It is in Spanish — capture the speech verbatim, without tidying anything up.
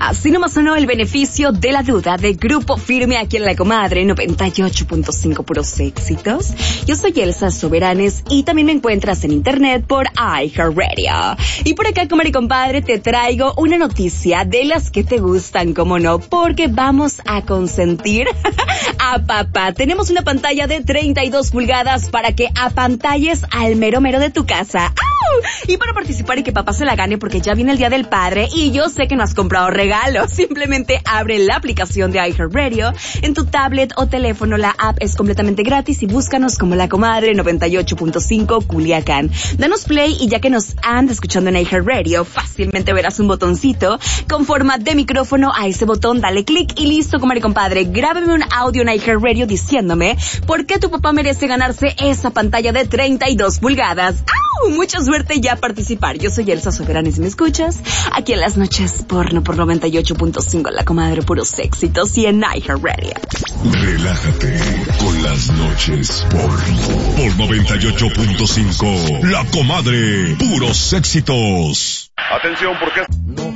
Así nomás sonó El Beneficio de la Duda de Grupo Firme aquí en La Comadre noventa y ocho punto cinco, puros éxitos. Yo soy Elsa Soberanes y también me encuentras en internet por iHeartRadio. Y por acá, comadre y compadre, te traigo una noticia de las que te gustan, como no, porque vamos a consentir a papá. Tenemos una pantalla de treinta y dos pulgadas para que apantalles al mero mero de tu casa. ¡Au! Y para participar y que papá se la gane, porque ya viene el Día del Padre y yo sé que no has comprado regalos, simplemente abre la aplicación de iHeartRadio en tu tablet o teléfono. La app es completamente gratis y búscanos como La Comadre noventa y ocho punto cinco Culiacán. Danos play y ya que nos andas escuchando en iHeartRadio, fácilmente verás un botoncito con forma de micrófono. A ese botón dale clic y listo, comadre y compadre. Grábame un audio en iHeartRadio diciéndome por qué tu papá merece ganarse esa pantalla de treinta y dos pulgadas. ¡Au! Mucha suerte ya a participar. Yo soy Elsa Soberanes y me escuchas aquí en las noches porno por noventa y ocho punto cinco La Comadre, puros éxitos, y en iHeartRadio. Relájate con las noches porno por noventa y ocho punto cinco La Comadre, puros éxitos. Atención, porque no